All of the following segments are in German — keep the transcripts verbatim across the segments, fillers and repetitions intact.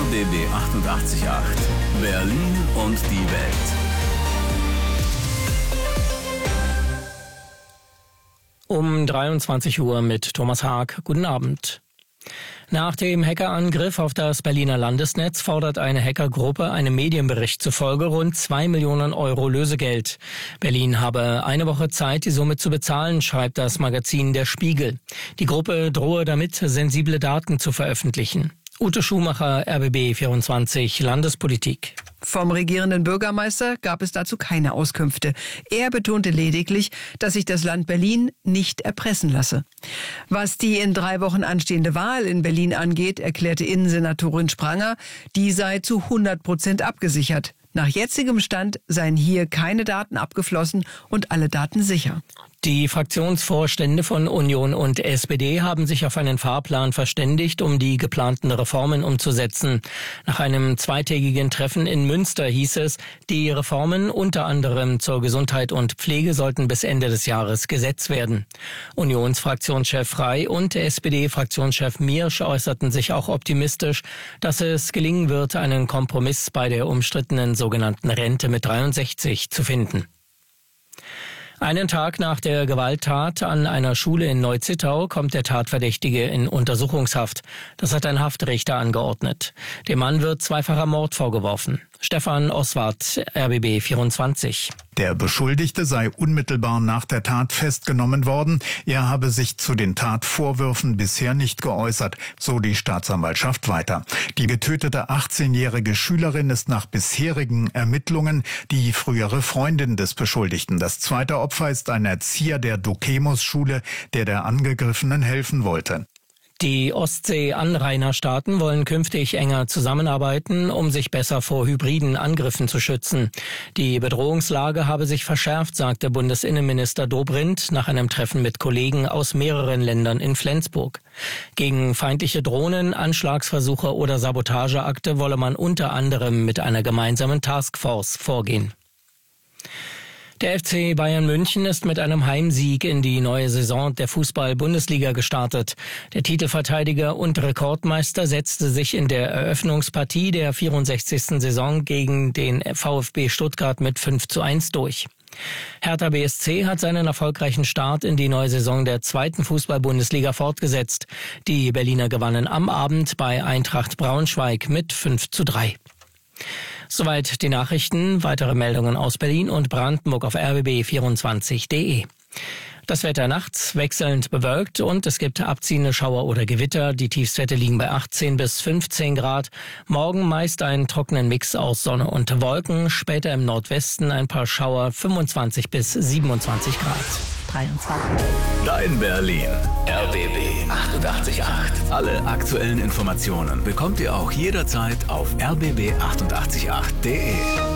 B B achtundachtzig Komma acht. Berlin und die Welt. Um dreiundzwanzig Uhr mit Thomas Haag. Guten Abend. Nach dem Hackerangriff auf das Berliner Landesnetz fordert eine Hackergruppe einem Medienbericht zufolge rund zwei Millionen Euro Lösegeld. Berlin habe eine Woche Zeit, die Summe zu bezahlen, schreibt das Magazin Der Spiegel. Die Gruppe drohe damit, sensible Daten zu veröffentlichen. Ute Schumacher, R B B vierundzwanzig, Landespolitik. Vom regierenden Bürgermeister gab es dazu keine Auskünfte. Er betonte lediglich, dass sich das Land Berlin nicht erpressen lasse. Was die in drei Wochen anstehende Wahl in Berlin angeht, erklärte Innensenatorin Spranger, die sei zu hundert Prozent abgesichert. Nach jetzigem Stand seien hier keine Daten abgeflossen und alle Daten sicher. Die Fraktionsvorstände von Union und S P D haben sich auf einen Fahrplan verständigt, um die geplanten Reformen umzusetzen. Nach einem zweitägigen Treffen in Münster hieß es, die Reformen unter anderem zur Gesundheit und Pflege sollten bis Ende des Jahres Gesetz werden. Unionsfraktionschef Frey und S P D-Fraktionschef Miersch äußerten sich auch optimistisch, dass es gelingen wird, einen Kompromiss bei der umstrittenen sogenannten Rente mit dreiundsechzig zu finden. Einen Tag nach der Gewalttat an einer Schule in Neu-Zittau kommt der Tatverdächtige in Untersuchungshaft. Das hat ein Haftrichter angeordnet. Dem Mann wird zweifacher Mord vorgeworfen. Stefan Oswald, R B B vierundzwanzig. Der Beschuldigte sei unmittelbar nach der Tat festgenommen worden. Er habe sich zu den Tatvorwürfen bisher nicht geäußert, so die Staatsanwaltschaft weiter. Die getötete achtzehnjährige Schülerin ist nach bisherigen Ermittlungen die frühere Freundin des Beschuldigten. Das zweite Opfer ist ein Erzieher der Dokemus-Schule, der der Angegriffenen helfen wollte. Die Ostsee-Anrainerstaaten wollen künftig enger zusammenarbeiten, um sich besser vor hybriden Angriffen zu schützen. Die Bedrohungslage habe sich verschärft, sagte Bundesinnenminister Dobrindt nach einem Treffen mit Kollegen aus mehreren Ländern in Flensburg. Gegen feindliche Drohnen, Anschlagsversuche oder Sabotageakte wolle man unter anderem mit einer gemeinsamen Taskforce vorgehen. Der F C Bayern München ist mit einem Heimsieg in die neue Saison der Fußball-Bundesliga gestartet. Der Titelverteidiger und Rekordmeister setzte sich in der Eröffnungspartie der vierundsechzigsten Saison gegen den VfB Stuttgart mit fünf zu eins durch. Hertha B S C hat seinen erfolgreichen Start in die neue Saison der zweiten Fußball-Bundesliga fortgesetzt. Die Berliner gewannen am Abend bei Eintracht Braunschweig mit fünf zu drei. Soweit die Nachrichten. Weitere Meldungen aus Berlin und Brandenburg auf r b b vierundzwanzig punkt de. Das Wetter nachts wechselnd bewölkt und es gibt abziehende Schauer oder Gewitter. Die Tiefstwerte liegen bei achtzehn bis fünfzehn Grad. Morgen meist einen trockenen Mix aus Sonne und Wolken. Später im Nordwesten ein paar Schauer, fünfundzwanzig bis siebenundzwanzig Grad. dreiundzwanzig. Dein Berlin. R B B achtundachtzig Komma acht. Alle aktuellen Informationen bekommt ihr auch jederzeit auf r b b achtundachtzig Komma acht punkt de.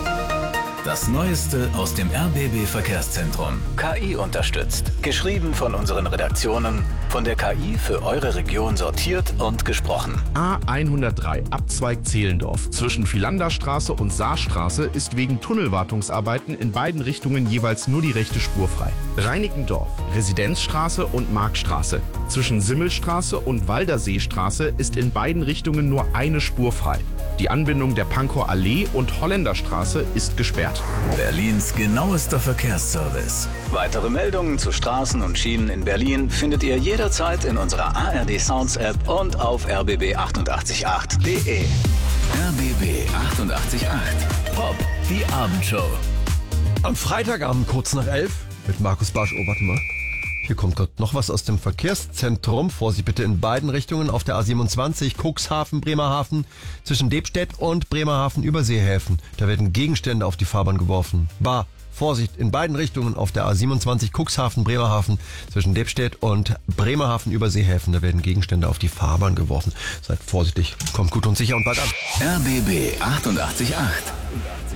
Das Neueste aus dem R B B Verkehrszentrum. K I unterstützt. Geschrieben von unseren Redaktionen. Von der K I für eure Region sortiert und gesprochen. A hundertdrei, Abzweig Zehlendorf. Zwischen Philanderstraße und Saarstraße ist wegen Tunnelwartungsarbeiten in beiden Richtungen jeweils nur die rechte Spur frei. Reinickendorf, Residenzstraße und Marktstraße. Zwischen Simmelstraße und Walderseestraße ist in beiden Richtungen nur eine Spur frei. Die Anbindung der Pankower Allee und Holländerstraße ist gesperrt. Berlins genauester Verkehrsservice. Weitere Meldungen zu Straßen und Schienen in Berlin findet ihr jederzeit in unserer A R D Sounds App und auf r b b achtundachtzig Komma acht punkt de. R B B achtundachtzig Komma acht. Pop, die Abendshow. Am Freitagabend kurz nach elf mit Markus Barsch. Oh, warte mal. Hier kommt gerade noch was aus dem Verkehrszentrum. Vorsicht bitte in beiden Richtungen auf der A siebenundzwanzig, Cuxhaven, Bremerhaven, zwischen Debstedt und Bremerhaven Überseehäfen. Da werden Gegenstände auf die Fahrbahn geworfen. Bar, Vorsicht in beiden Richtungen auf der A siebenundzwanzig, Cuxhaven, Bremerhaven, zwischen Debstedt und Bremerhaven Überseehäfen. Da werden Gegenstände auf die Fahrbahn geworfen. Seid vorsichtig, kommt gut und sicher und bald an. R B B achtundachtzig Komma acht.